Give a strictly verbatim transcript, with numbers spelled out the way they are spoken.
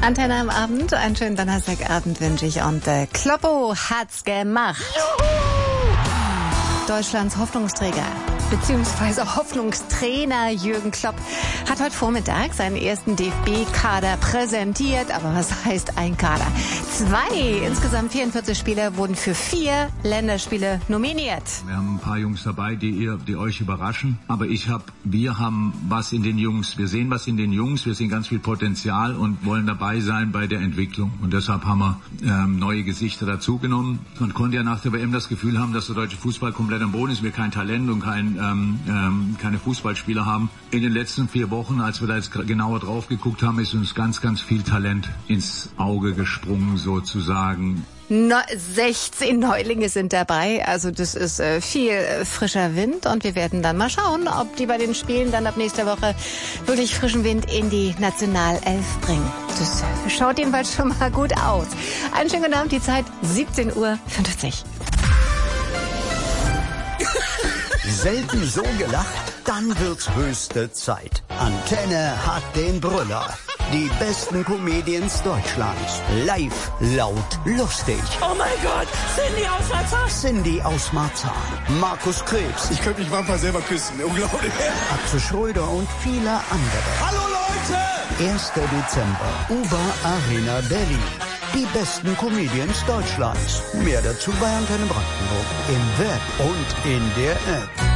Antenne am Abend, einen schönen Donnerstagabend wünsche ich und äh, Kloppo hat's gemacht. Juhu! Deutschlands Hoffnungsträger beziehungsweise Hoffnungstrainer Jürgen Klopp hat heute Vormittag seinen ersten D F B-Kader präsentiert. Aber was heißt ein Kader? Zwei, insgesamt vierundvierzig Spieler wurden für vier Länderspiele nominiert. Wir haben ein paar Jungs dabei, die, ihr, die euch überraschen. Aber ich hab, wir haben was in den Jungs. Wir sehen was in den Jungs. Wir sehen ganz viel Potenzial und wollen dabei sein bei der Entwicklung. Und deshalb haben wir ähm, neue Gesichter dazugenommen. Man konnte ja nach der W M das Gefühl haben, dass der deutsche Fußball komplett am Boden ist. Wir kein Talent und kein Ähm, ähm, keine Fußballspieler haben. In den letzten vier Wochen, als wir da jetzt genauer drauf geguckt haben, ist uns ganz, ganz viel Talent ins Auge gesprungen, sozusagen. No, sechzehn Neulinge sind dabei, also das ist äh, viel äh, frischer Wind und wir werden dann mal schauen, ob die bei den Spielen dann ab nächster Woche wirklich frischen Wind in die Nationalelf bringen. Das schaut jedenfalls schon mal gut aus. Einen schönen guten Abend, die Zeit siebzehn Uhr fünfzig. Selten so gelacht, dann wird's höchste Zeit. Antenne hat den Brüller. Die besten Comedians Deutschlands. Live, laut, lustig. Oh mein Gott, Cindy aus Marzahn. Cindy aus Marzahn. Markus Krebs. Ich könnte mich manchmal selber küssen, unglaublich. Atze Schröder und viele andere. Hallo Leute! erster Dezember, Uber Arena Berlin. Die besten Comedians Deutschlands. Mehr dazu bei Antenne Brandenburg. Im Web und in der App.